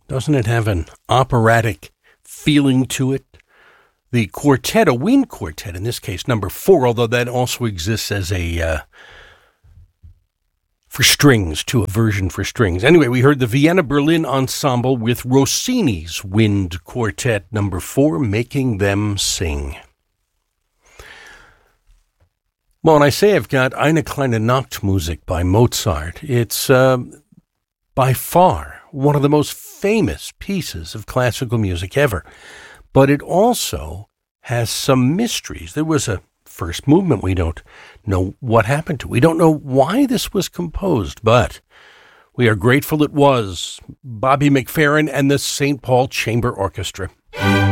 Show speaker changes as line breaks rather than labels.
Doesn't it have an operatic feeling to it? The quartet, a wind quartet, in this case, number 4, although that also exists as a for strings, to a version for strings. Anyway, we heard the Vienna Berlin Ensemble with Rossini's Wind Quartet number 4, Making Them Sing. Well, when I say I've got Eine kleine Nachtmusik by Mozart, it's by far one of the most famous pieces of classical music ever. But it also has some mysteries. There was a first movement we don't know what happened to. We don't know why this was composed, but we are grateful it was. Bobby McFerrin and the St. Paul Chamber Orchestra.